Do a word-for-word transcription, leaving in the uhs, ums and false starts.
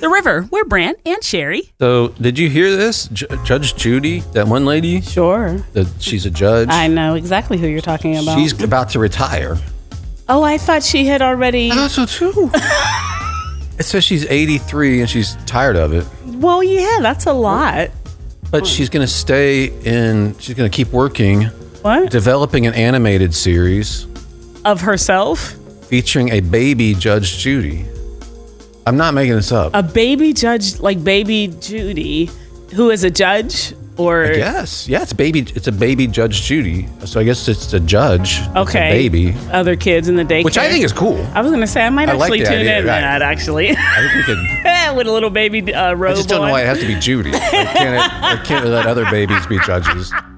The River. We're Brant and Sherry. So, did you hear this? J- Judge Judy, that one lady? Sure. The, she's a judge. I know exactly who you're talking about. She's about to retire. Oh, I thought she had already... I thought so too. It says she's eighty-three and she's tired of it. Well, yeah, that's a lot. But she's going to stay in, she's going to keep working. What? Developing an animated series. Of herself? Featuring a baby Judge Judy. I'm not making this up. A baby judge, like baby Judy, who is a judge? Or I guess. Yeah, it's baby. It's a baby Judge Judy. So I guess it's a judge. Okay. It's a baby. Other kids in the daycare. Which I think is cool. I was going to say, I might I like actually the tune idea, in to right. that, actually. I think we could. With a little baby uh, robe I just don't know on. why it has to be Judy. Like, can't, it, like, can't we let other babies be judges?